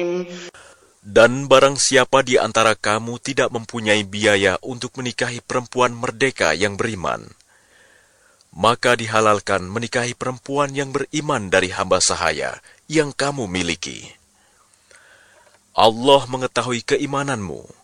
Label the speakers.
Speaker 1: Dan barang siapa di antara kamu tidak mempunyai biaya untuk menikahi perempuan merdeka yang beriman, maka dihalalkan menikahi perempuan yang beriman dari hamba sahaya yang kamu miliki. Allah mengetahui keimananmu.